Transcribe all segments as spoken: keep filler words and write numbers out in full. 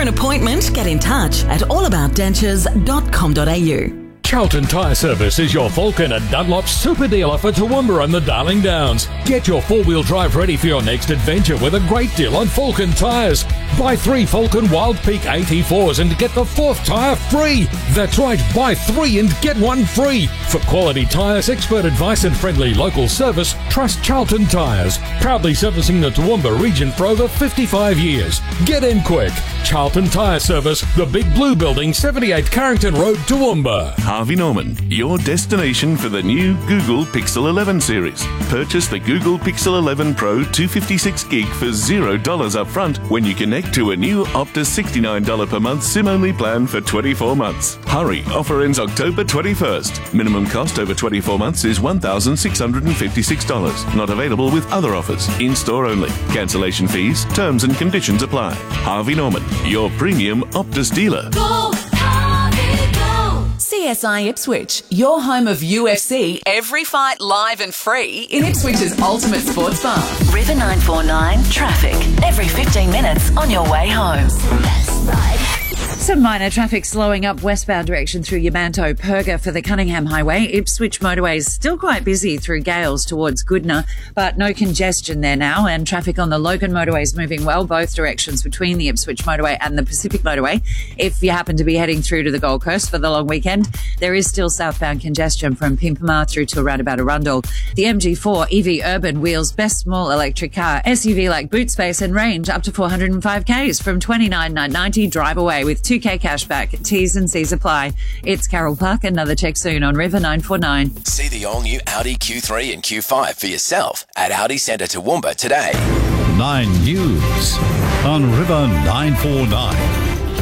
an appointment, get in touch at all about dentures dot com dot a u. Charlton Tyre Service is your Falcon and Dunlop super dealer for Toowoomba and the Darling Downs. Get your four-wheel drive ready for your next adventure with a great deal on Falcon tyres. Buy three Falcon Wild Peak eighty-fours and get the fourth tyre free. That's right, buy three and get one free. For quality tyres, expert advice and friendly local service, trust Charlton Tyres. Proudly servicing the Toowoomba region for over fifty-five years. Get in quick. Charlton Tyre Service, the Big Blue Building, seventy-eight Carrington Road, Toowoomba. Harvey Norman, your destination for the new Google Pixel eleven series. Purchase the Google Pixel eleven Pro two fifty-six gig for zero dollars up front when you connect to a new Optus sixty-nine dollars per month SIM-only plan for twenty-four months. Hurry, offer ends October twenty-first. Minimum cost over twenty-four months is one thousand six hundred fifty-six dollars. Not available with other offers. In-store only. Cancellation fees, terms and conditions apply. Harvey Norman, your premium Optus dealer. Go, Harvey, go. C S I Ipswich, your home of U F C, every fight live and free in Ipswich's ultimate sports bar. River nine four nine traffic every fifteen minutes on your way home. Best ride. Some minor traffic slowing up westbound direction through Yamanto Perga for the Cunningham Highway. Ipswich motorway is still quite busy through Gales towards Goodna, but no congestion there now, and traffic on the Logan motorway is moving well both directions between the Ipswich motorway and the Pacific motorway. If you happen to be heading through to the Gold Coast for the long weekend, there is still southbound congestion from Pimpama through to around about Arundel. The M G four E V Urban wheels best small electric car, S U V like boot space and range up to four hundred five kays from twenty-nine thousand nine hundred ninety. Drive away with two K cashback. T's and C's apply. It's Carol Park. Another check soon on River nine four nine. See the all-new Audi Q three and Q five for yourself at Audi Centre Toowoomba today. Nine News on River nine four nine.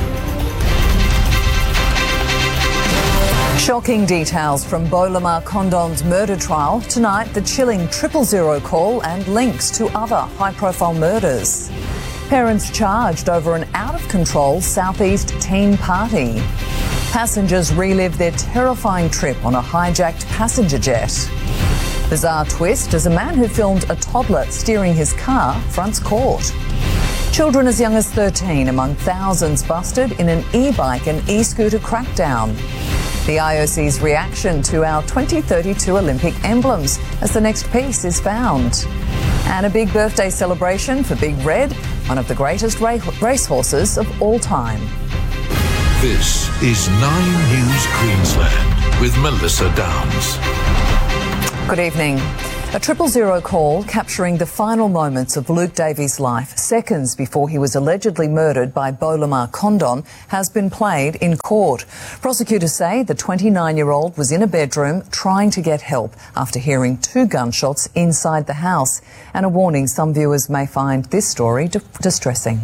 Shocking details from Bolamar Condon's murder trial. Tonight, the chilling triple zero call and links to other high-profile murders. Parents charged over an out-of-control southeast teen party. Passengers relive their terrifying trip on a hijacked passenger jet. Bizarre twist as a man who filmed a toddler steering his car fronts court. Children as young as thirteen among thousands busted in an e-bike and e-scooter crackdown. The I O C's reaction to our twenty thirty-two Olympic emblems as the next piece is found. And a big birthday celebration for Big Red, one of the greatest ra- racehorses of all time. This is Nine News Queensland with Melissa Downs. Good evening. A triple zero call capturing the final moments of Luke Davies' life, seconds before he was allegedly murdered by Bolamar Condon, has been played in court. Prosecutors say the twenty-nine-year-old was in a bedroom trying to get help after hearing two gunshots inside the house. And a warning, some viewers may find this story d- distressing.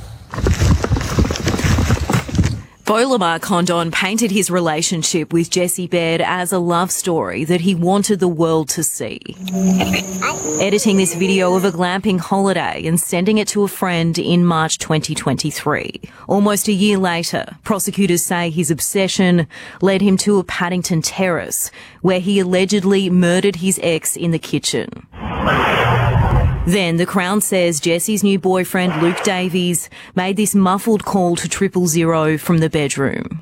Bolamar Condon painted his relationship with Jessie Baird as a love story that he wanted the world to see. Editing this video of a glamping holiday and sending it to a friend in March twenty twenty-three. Almost a year later, prosecutors say his obsession led him to a Paddington terrace where he allegedly murdered his ex in the kitchen. Then the Crown says Jessie's new boyfriend, Luke Davies, made this muffled call to triple zero from the bedroom.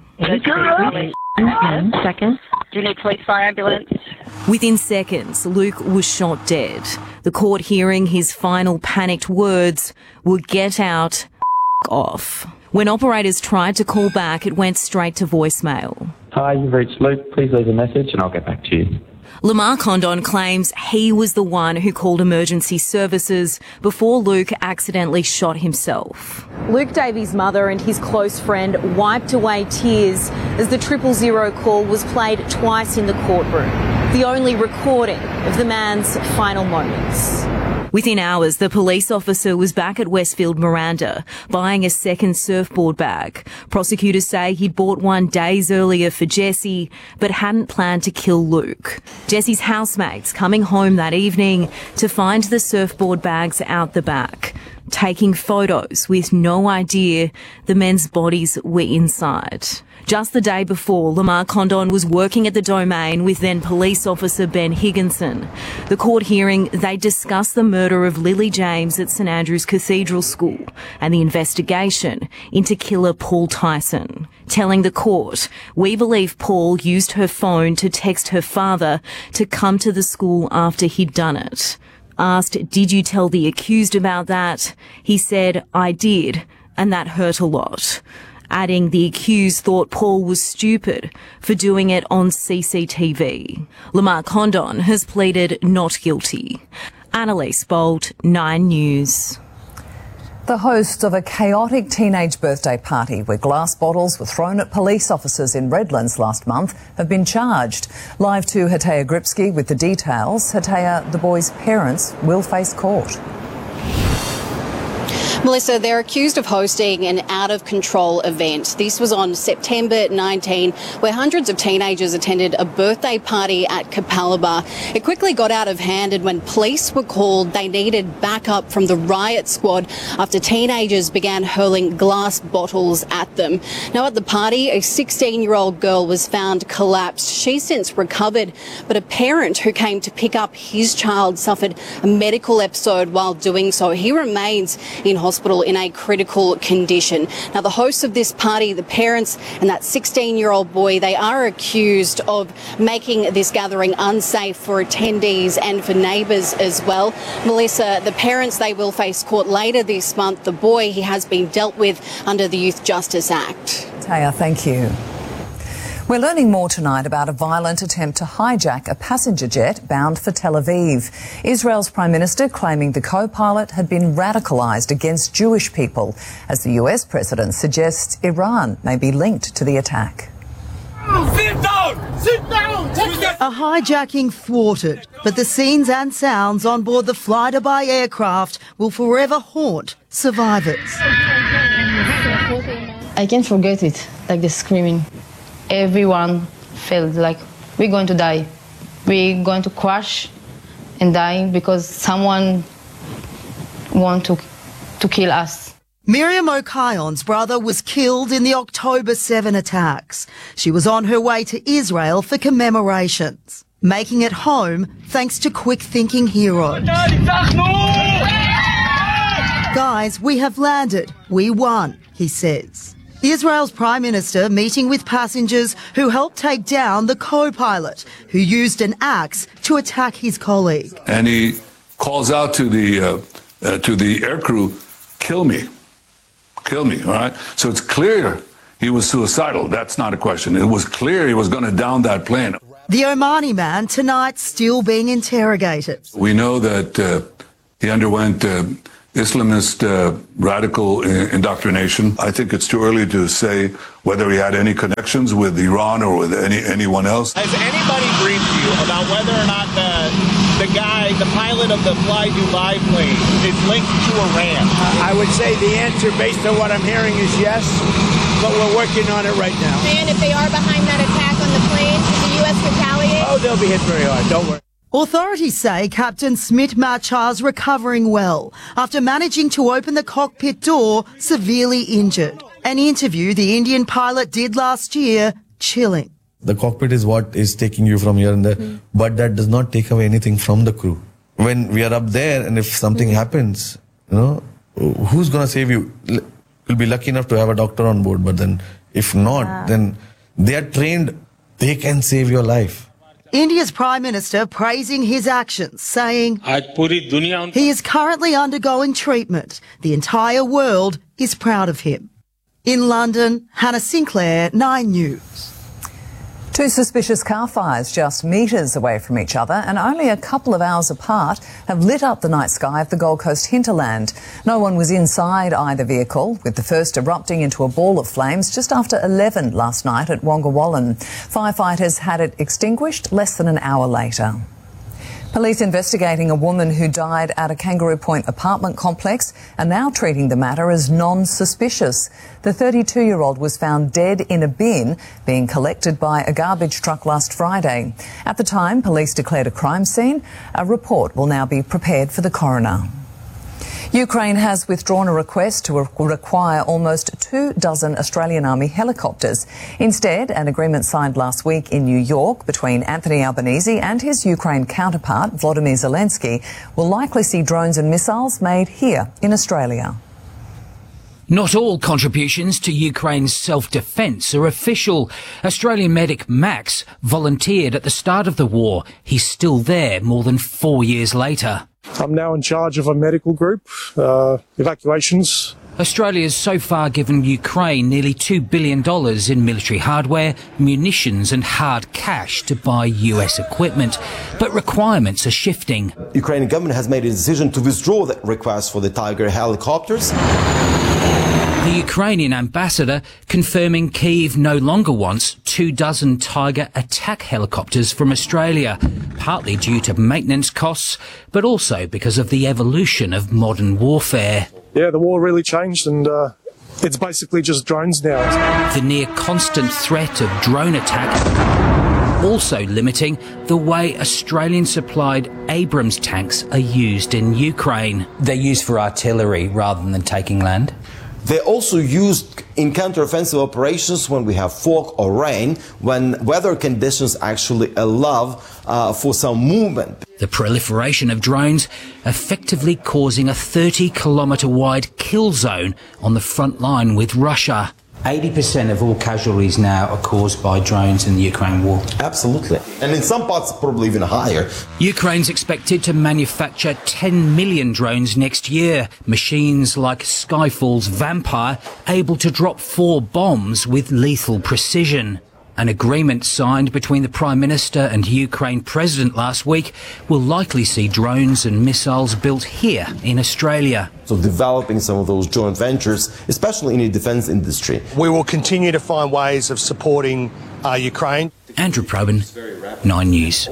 Second. Do you need police, fire, ambulance? Within seconds, Luke was shot dead. The court hearing his final panicked words were, "Get out, f*** off." When operators tried to call back, it went straight to voicemail. Hi, you've reached Luke. Please leave a message and I'll get back to you. Lamar Condon claims he was the one who called emergency services before Luke accidentally shot himself. Luke Davies' mother and his close friend wiped away tears as the triple zero call was played twice in the courtroom, the only recording of the man's final moments. Within hours, the police officer was back at Westfield Miranda buying a second surfboard bag. Prosecutors say he'd bought one days earlier for Jessie, but hadn't planned to kill Luke. Jessie's housemates coming home that evening to find the surfboard bags out the back, taking photos with no idea the men's bodies were inside. Just the day before, Lamar Condon was working at the Domain with then police officer Ben Higginson. The court hearing, they discussed the murder of Lily James at St Andrew's Cathedral School and the investigation into killer Paul Tyson. Telling the court, we believe Paul used her phone to text her father to come to the school after he'd done it. Asked, did you tell the accused about that? He said, I did, and that hurt a lot. Adding the accused thought Paul was stupid for doing it on C C T V. Lamar Condon has pleaded not guilty. Annalise Bolt, Nine News. The hosts of a chaotic teenage birthday party where glass bottles were thrown at police officers in Redlands last month have been charged. Live to Hatea Gripsky with the details. Hatea, the boys' parents will face court. Melissa, they're accused of hosting an out-of-control event. This was on September nineteenth, where hundreds of teenagers attended a birthday party at Capalaba. It quickly got out of hand, and when police were called, they needed backup from the riot squad after teenagers began hurling glass bottles at them. Now, at the party, a sixteen-year-old girl was found collapsed. She's since recovered, but a parent who came to pick up his child suffered a medical episode while doing so. He remains in hospital in a critical condition. Now, the hosts of this party, the parents and that sixteen-year-old boy, they are accused of making this gathering unsafe for attendees and for neighbours as well. Melissa, the parents, they will face court later this month. The boy, he has been dealt with under the Youth Justice Act. Taya, thank you. We're learning more tonight about a violent attempt to hijack a passenger jet bound for Tel Aviv. Israel's Prime Minister claiming the co-pilot had been radicalised against Jewish people, as the U S President suggests Iran may be linked to the attack. Sit down! Sit down! A hijacking thwarted, but the scenes and sounds on board the fly-to-by aircraft will forever haunt survivors. I can't forget it, like the screaming. Everyone felt like we're going to die. We're going to crash and die because someone wants to, to kill us. Miriam O'Kion's brother was killed in the October seventh attacks. She was on her way to Israel for commemorations, making it home thanks to quick-thinking heroes. Guys, we have landed. We won, he says. Israel's Prime Minister meeting with passengers who helped take down the co-pilot who used an axe to attack his colleague. And he calls out to the uh, uh, to the aircrew, "Kill me, kill me." All right. So it's clear he was suicidal. That's not a question. It was clear he was going to down that plane. The Omani man tonight still being interrogated. We know that uh, he underwent Uh, Islamist uh, radical indoctrination. I think it's too early to say whether he had any connections with Iran or with any anyone else. Has anybody briefed you about whether or not the the guy, the pilot of the Fly Dubai plane, is linked to Iran? I would say the answer, based on what I'm hearing, is yes, but we're working on it right now. And if they are behind that attack on the plane, did the U S retaliate? Oh, they'll be hit very hard. Don't worry. Authorities say Captain Smit Machar's recovering well after managing to open the cockpit door severely injured. An interview the Indian pilot did last year, chilling. The cockpit is what is taking you from here and there, mm. but that does not take away anything from the crew. When we are up there and if something mm. happens, you know, who's going to save you? You'll be lucky enough to have a doctor on board, but then if not, yeah. then they are trained, they can save your life. India's Prime Minister praising his actions, saying he is currently undergoing treatment. The entire world is proud of him. In London, Hannah Sinclair, Nine News. Two suspicious car fires just metres away from each other and only a couple of hours apart have lit up the night sky of the Gold Coast hinterland. No one was inside either vehicle, with the first erupting into a ball of flames just after eleven last night at Wongawallan. Firefighters had it extinguished less than an hour later. Police investigating a woman who died at a Kangaroo Point apartment complex are now treating the matter as non-suspicious. The thirty-two-year-old was found dead in a bin being collected by a garbage truck last Friday. At the time, police declared a crime scene. A report will now be prepared for the coroner. Ukraine has withdrawn a request to require almost two dozen Australian Army helicopters. Instead, an agreement signed last week in New York between Anthony Albanese and his Ukraine counterpart, Volodymyr Zelensky, will likely see drones and missiles made here in Australia. Not all contributions to Ukraine's self-defence are official. Australian medic Max volunteered at the start of the war. He's still there more than four years later. I'm now in charge of a medical group, uh, evacuations. Australia's so far given Ukraine nearly two billion dollars in military hardware, munitions and hard cash to buy U S equipment. But requirements are shifting. The Ukrainian government has made a decision to withdraw the request for the Tiger helicopters. The Ukrainian ambassador confirming Kyiv no longer wants two dozen Tiger attack helicopters from Australia, partly due to maintenance costs, but also because of the evolution of modern warfare. Yeah, the war really changed and uh, it's basically just drones now. The near constant threat of drone attack also limiting the way Australian-supplied Abrams tanks are used in Ukraine. They're used for artillery rather than taking land? They're also used in counteroffensive operations when we have fog or rain, when weather conditions actually allow uh, for some movement. The proliferation of drones effectively causing a thirty kilometre wide kill zone on the front line with Russia. eighty percent of all casualties now are caused by drones in the Ukraine war. Absolutely. And in some parts, probably even higher. Ukraine's expected to manufacture ten million drones next year. Machines like Skyfall's Vampire, able to drop four bombs with lethal precision. An agreement signed between the Prime Minister and Ukraine President last week will likely see drones and missiles built here in Australia. So developing some of those joint ventures, especially in the defence industry. We will continue to find ways of supporting uh, Ukraine. Andrew Probyn, Nine News.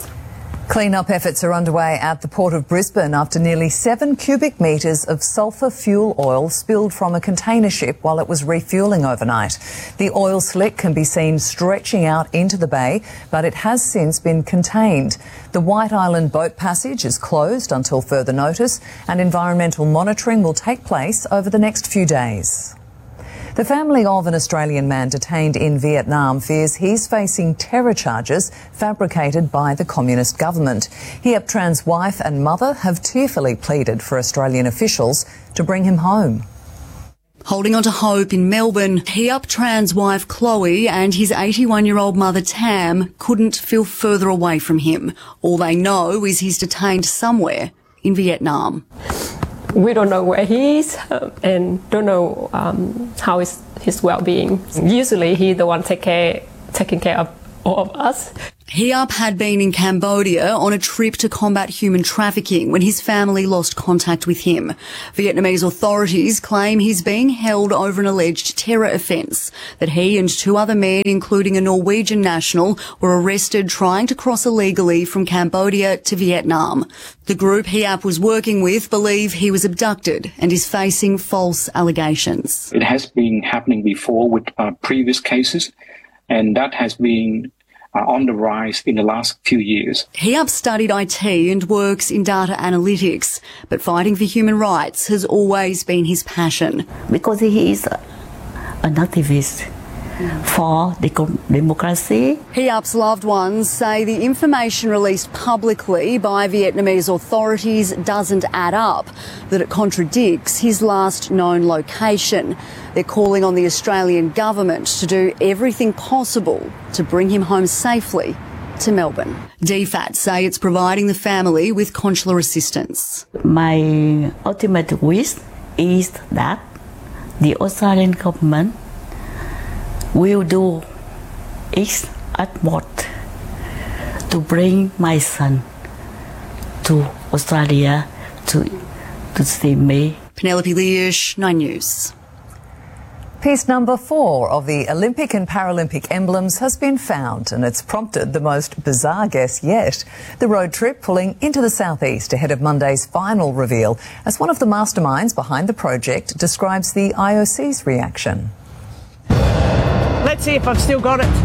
Clean-up efforts are underway at the Port of Brisbane after nearly seven cubic metres of sulphur fuel oil spilled from a container ship while it was refuelling overnight. The oil slick can be seen stretching out into the bay, but it has since been contained. The White Island boat passage is closed until further notice, and environmental monitoring will take place over the next few days. The family of an Australian man detained in Vietnam fears he's facing terror charges fabricated by the communist government. Hiep Tran's wife and mother have tearfully pleaded for Australian officials to bring him home. Holding on to hope in Melbourne, Hiep Tran's wife Chloe and his eighty-one-year-old mother Tam couldn't feel further away from him. All they know is he's detained somewhere in Vietnam. We don't know where he is um, and don't know um, how is his well-being. Usually he's the one take care, taking care of all of us. Hiep had been in Cambodia on a trip to combat human trafficking when his family lost contact with him. Vietnamese authorities claim he's being held over an alleged terror offence, that he and two other men, including a Norwegian national, were arrested trying to cross illegally from Cambodia to Vietnam. The group Hiep was working with believe he was abducted and is facing false allegations. It has been happening before with uh, previous cases, and that has been Uh, on the rise in the last few years. Hiep studied I T and works in data analytics, but fighting for human rights has always been his passion. Because he is an activist for the democracy. Hiep's loved ones say the information released publicly by Vietnamese authorities doesn't add up, that it contradicts his last known location. They're calling on the Australian government to do everything possible to bring him home safely to Melbourne. D FAT say it's providing the family with consular assistance. My ultimate wish is that the Australian government will do its utmost to bring my son to Australia to, to see me. Penelope Leash, Nine News. Piece number four of the Olympic and Paralympic emblems has been found, and it's prompted the most bizarre guess yet. The road trip pulling into the southeast ahead of Monday's final reveal, as one of the masterminds behind the project describes the I O C's reaction. Let's see if I've still got it.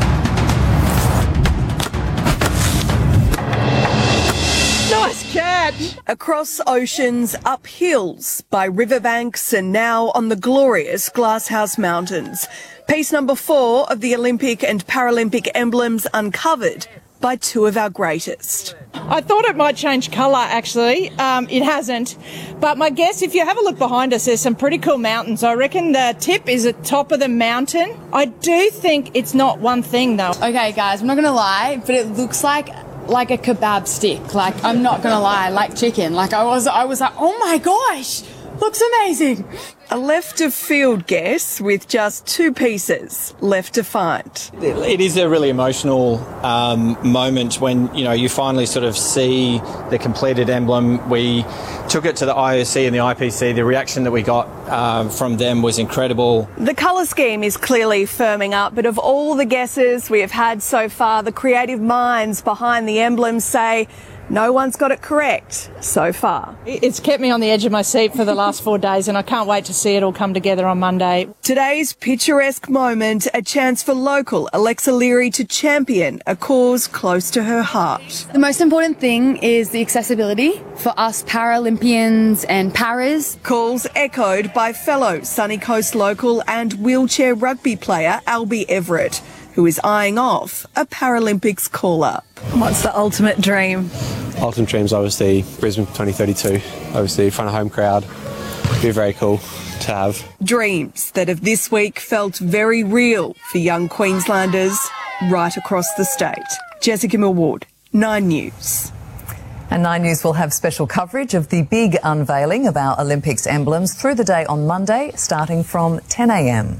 Nice catch! Across oceans, up hills, by riverbanks and now on the glorious Glasshouse Mountains. Piece number four of the Olympic and Paralympic emblems uncovered by two of our greatest. I thought it might change colour, actually. Um, it hasn't. But my guess, if you have a look behind us, there's some pretty cool mountains. I reckon the tip is at top of the mountain. I do think it's not one thing, though. Okay, guys, I'm not going to lie, but it looks like like a kebab stick. Like, I'm not going to lie, like chicken. Like, I was, I was like, oh my gosh, looks amazing. A left of field guess with just two pieces left to find. It is a really emotional um, moment when, you know, you finally sort of see the completed emblem. We took it to the I O C and the I P C. The reaction that we got uh, from them was incredible. The colour scheme is clearly firming up, but of all the guesses we have had so far, the creative minds behind the emblems say no one's got it correct so far. It's kept me on the edge of my seat for the last four days and I can't wait to see it all come together on Monday. Today's picturesque moment, a chance for local Alexa Leary to champion a cause close to her heart. The most important thing is the accessibility for us Paralympians and paras. Calls echoed by fellow Sunny Coast local and wheelchair rugby player Albie Everett, who is eyeing off a Paralympics call-up. What's the ultimate dream? Ultimate dreams, obviously, Brisbane twenty thirty-two, obviously, front of home crowd. Be very cool to have. Dreams that have this week felt very real for young Queenslanders right across the state. Jessica Millward, Nine News. And Nine News will have special coverage of the big unveiling of our Olympics emblems through the day on Monday, starting from ten a m.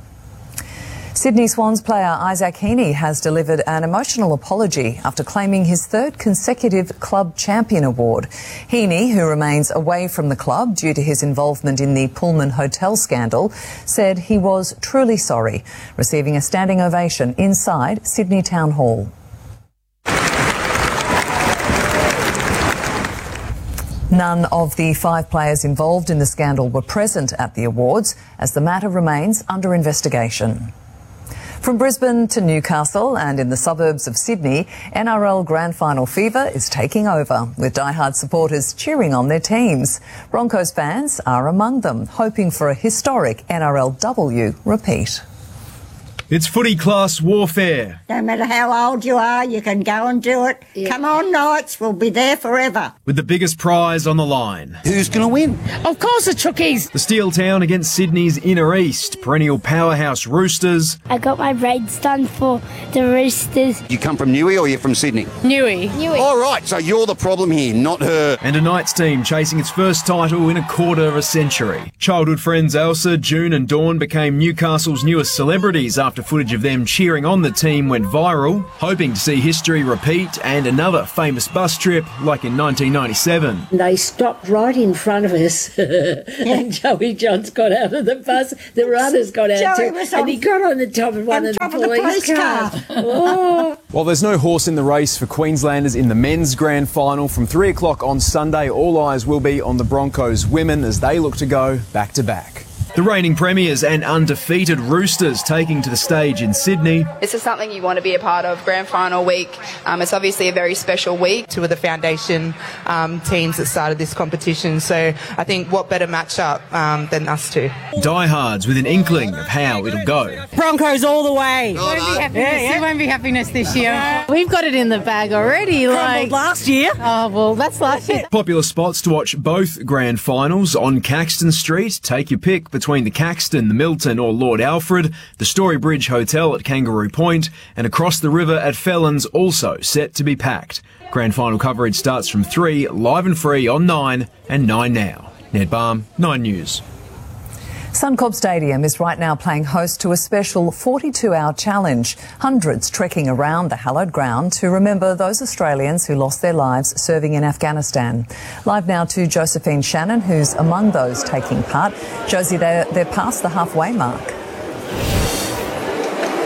Sydney Swans player Isaac Heaney has delivered an emotional apology after claiming his third consecutive club champion award. Heaney, who remains away from the club due to his involvement in the Pullman Hotel scandal, said he was truly sorry, receiving a standing ovation inside Sydney Town Hall. None of the five players involved in the scandal were present at the awards, as the matter remains under investigation. From Brisbane to Newcastle and in the suburbs of Sydney, N R L Grand Final fever is taking over, with diehard supporters cheering on their teams. Broncos fans are among them, hoping for a historic N R L W repeat. It's footy class warfare. No matter how old you are, you can go and do it. Yeah. Come on, Knights, we'll be there forever. With the biggest prize on the line. Who's going to win? Of course the Chookies. The Steel Town against Sydney's Inner East, perennial powerhouse Roosters. I got my braids done for the Roosters. You come from Newey or you're from Sydney? Newey. Newey. All right, so you're the problem here, not her. And a Knights team chasing its first title in a quarter of a century. Childhood friends Elsa, June and Dawn became Newcastle's newest celebrities after footage of them cheering on the team went viral, hoping to see history repeat and another famous bus trip like in nineteen ninety-seven. They stopped right in front of us and Joey Johns got out of the bus. The runners got out Joey too was and on, he got on the top of one of the of police, the police cars. car. Oh. While there's no horse in the race for Queenslanders in the men's grand final, from three o'clock on Sunday, all eyes will be on the Broncos women as they look to go back to back. The reigning premiers and undefeated Roosters taking to the stage in Sydney. This is something you want to be a part of, grand final week. Um, it's obviously a very special week. Two of the foundation um, teams that started this competition, so I think what better matchup um, than us two. Diehards with an inkling of how it'll go. Broncos all the way. It won't be happiness. Yeah, yeah. It won't be happiness this year. We've got it in the bag already. Like last year. Oh, well, that's last year. Popular spots to watch both grand finals on Caxton Street. Take your pick between the Caxton, the Milton or Lord Alfred, the Storybridge Hotel at Kangaroo Point, and across the river at Felons, also set to be packed. Grand final coverage starts from three, live and free on Nine and Nine Now. Ned Balm, Nine News. Suncorp Stadium is right now playing host to a special forty-two hour challenge. Hundreds trekking around the hallowed ground to remember those Australians who lost their lives serving in Afghanistan. Live now to Josephine Shannon, who's among those taking part. Josie, they're, they're past the halfway mark. They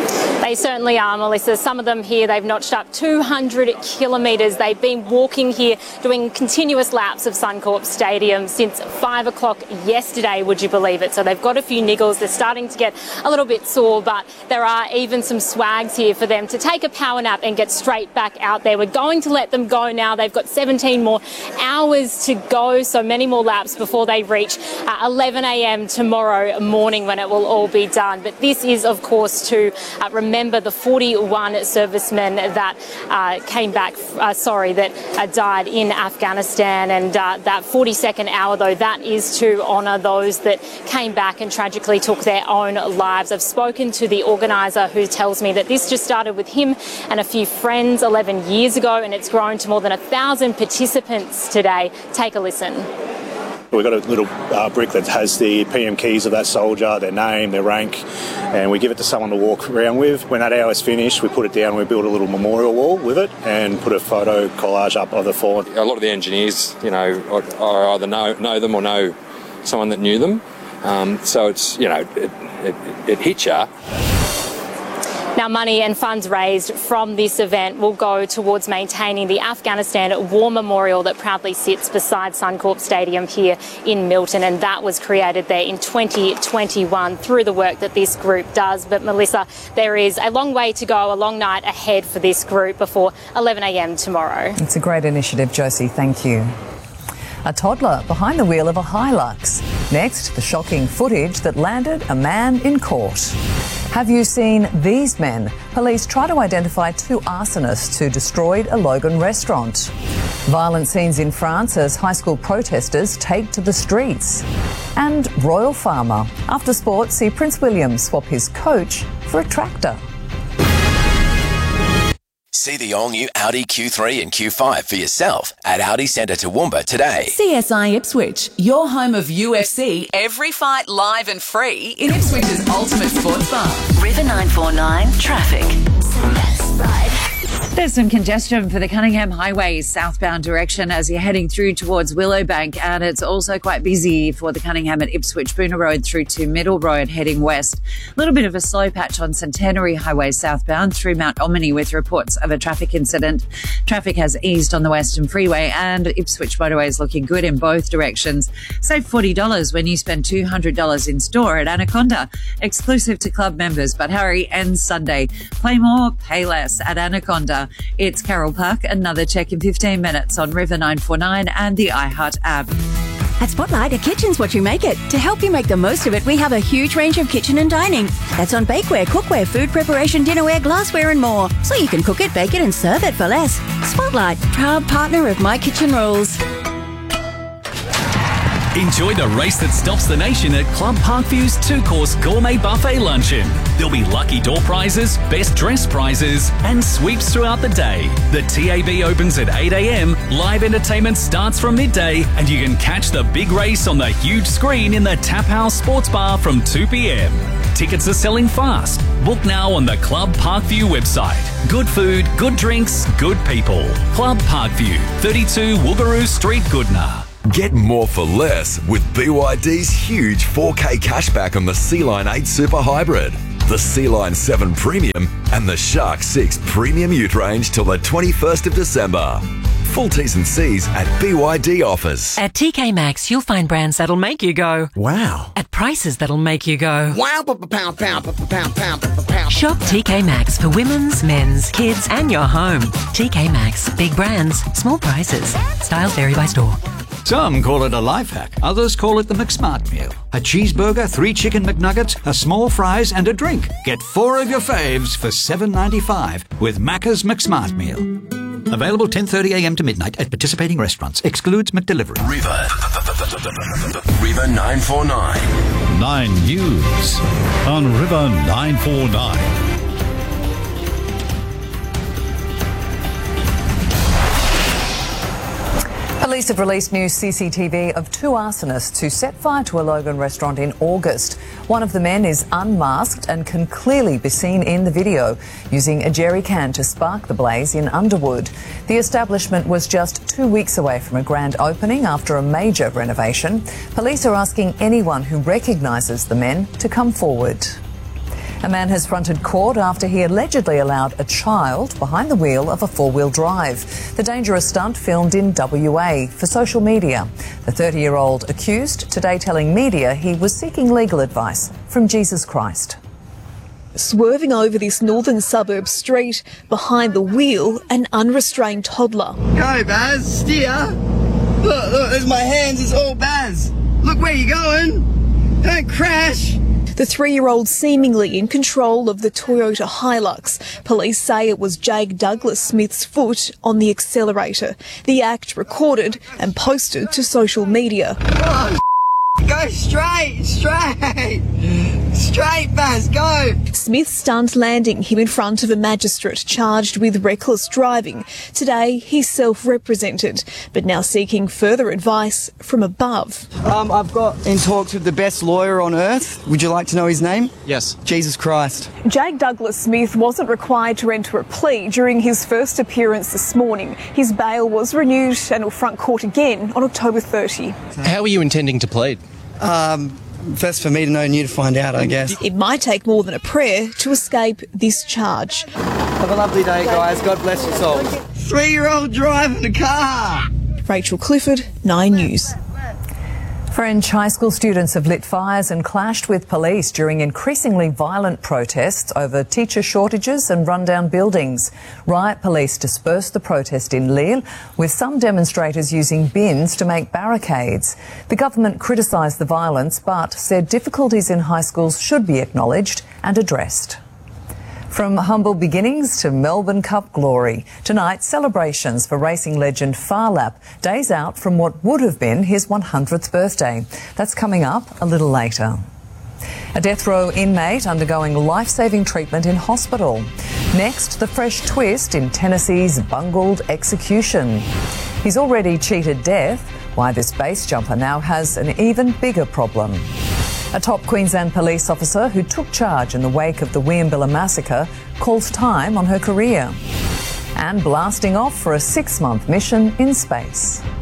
They certainly are, Melissa. Some of them here, they've notched up two hundred kilometres. They've been walking here, doing continuous laps of Suncorp Stadium since five o'clock yesterday, would you believe it? So they've got a few niggles. They're starting to get a little bit sore, but there are even some swags here for them to take a power nap and get straight back out there. We're going to let them go now. They've got seventeen more hours to go, so many more laps before they reach uh, eleven a m tomorrow morning when it will all be done. But this is, of course, to uh, remember the forty-one servicemen that uh, came back, uh, sorry, that uh, died in Afghanistan. And uh, that forty-second hour, though, that is to honour those that came back and tragically took their own lives. I've spoken to the organiser, who tells me that this just started with him and a few friends eleven years ago, and it's grown to more than a thousand participants today. Take a listen. We've got a little uh, brick that has the P M keys of that soldier, their name, their rank, and we give it to someone to walk around with. When that hour is finished, we put it down, we build a little memorial wall with it and put a photo collage up of the fallen. A lot of the engineers, you know, I either know, know them or know someone that knew them. Um, so it's, you know, it, it, it hits you. Now, money and funds raised from this event will go towards maintaining the Afghanistan War Memorial that proudly sits beside Suncorp Stadium here in Milton, and that was created there in twenty twenty-one through the work that this group does. But Melissa, there is a long way to go, a long night ahead for this group before eleven a m tomorrow. It's a great initiative, Josie. Thank you. A toddler behind the wheel of a Hilux. Next, the shocking footage that landed a man in court. Have you seen these men? Police try to identify two arsonists who destroyed a Logan restaurant. Violent scenes in France as high school protesters take to the streets. And Royal Farmer. After sport, see Prince William swap his coach for a tractor. See the all-new Audi Q three and Q five for yourself at Audi Centre Toowoomba today. C S I Ipswich, your home of U F C. Every fight live and free in Ipswich's ultimate sports bar. River nine four nine traffic. There's some congestion for the Cunningham Highway southbound direction as you're heading through towards Willowbank, and it's also quite busy for the Cunningham at Ipswich Boonah Road through to Middle Road heading west. A little bit of a slow patch on Centenary Highway southbound through Mount Omni with reports of a traffic incident. Traffic has eased on the Western Freeway, and Ipswich motorway is looking good in both directions. Save forty dollars when you spend two hundred dollars in store at Anaconda. Exclusive to club members, but hurry, ends Sunday. Play more, pay less at Anaconda. It's Carol Park. Another check in fifteen minutes on River nine four nine and the iHeart app. At Spotlight, a kitchen's what you make it. To help you make the most of it, we have a huge range of kitchen and dining. That's on bakeware, cookware, food preparation, dinnerware, glassware and more. So you can cook it, bake it and serve it for less. Spotlight, proud partner of My Kitchen Rules. Enjoy the race that stops the nation at Club Parkview's two-course gourmet buffet luncheon. There'll be lucky door prizes, best dress prizes, and sweeps throughout the day. The T A B opens at eight a m, live entertainment starts from midday, and you can catch the big race on the huge screen in the Tap House Sports Bar from two p m. Tickets are selling fast. Book now on the Club Parkview website. Good food, good drinks, good people. Club Parkview, thirty-two Woogaroo Street, Goodna. Get more for less with B Y D's huge four K cashback on the Sea-Line eight Super Hybrid, the Sea-Line seven Premium and the Shark six Premium Ute range till the twenty-first of December. Full T's and C's at B Y D offers. At T K Maxx, you'll find brands that'll make you go, wow, at prices that'll make you go, wow, pound, pound, pound, pound, pound, pound. Shop T K Maxx for women's, men's, kids and your home. T K Maxx, big brands, small prices. Styles vary by store. Some call it a life hack, others call it the McSmart meal. A cheeseburger, three chicken McNuggets, a small fries and a drink. Get four of your faves for seven ninety-five with Macca's McSmart meal. Available ten thirty a m to midnight at participating restaurants. Excludes McDelivery. River. River nine four nine. Nine News on River nine four nine. Police have released new C C T V of two arsonists who set fire to a Logan restaurant in August. One of the men is unmasked and can clearly be seen in the video, using a jerry can to spark the blaze in Underwood. The establishment was just two weeks away from a grand opening after a major renovation. Police are asking anyone who recognises the men to come forward. A man has fronted court after he allegedly allowed a child behind the wheel of a four-wheel drive. The dangerous stunt filmed in W A for social media. The thirty-year-old accused today telling media he was seeking legal advice from Jesus Christ. Swerving over this northern suburb street, behind the wheel, an unrestrained toddler. Go, Baz, steer. Look, look, there's my hands, it's all Baz. Look where you're going. Don't crash. The three-year-old seemingly in control of the Toyota Hilux. Police say it was Jake Douglas Smith's foot on the accelerator. The act recorded and posted to social media. Oh, go straight, straight. Straight, Baz, go! Smith stunned landing him in front of a magistrate charged with reckless driving. Today, he's self-represented, but now seeking further advice from above. Um, I've got in talks with the best lawyer on earth. Would you like to know his name? Yes. Jesus Christ. Jake Douglas Smith wasn't required to enter a plea during his first appearance this morning. His bail was renewed and will front court again on October thirtieth. How are you intending to plead? Um... Best for me to know and you to find out, I guess. It might take more than a prayer to escape this charge. Have a lovely day, guys. God bless you all. Three-year-old driving a car. Rachel Clifford, Nine News. French high school students have lit fires and clashed with police during increasingly violent protests over teacher shortages and rundown buildings. Riot police dispersed the protest in Lille, with some demonstrators using bins to make barricades. The government criticised the violence but said difficulties in high schools should be acknowledged and addressed. From humble beginnings to Melbourne Cup glory, tonight celebrations for racing legend Phar Lap, days out from what would have been his one hundredth birthday. That's coming up a little later. A death row inmate undergoing life-saving treatment in hospital. Next, the fresh twist in Tennessee's bungled execution. He's already cheated death, why this base jumper now has an even bigger problem. A top Queensland police officer who took charge in the wake of the Weeambilla massacre calls time on her career. And blasting off for a six-month mission in space.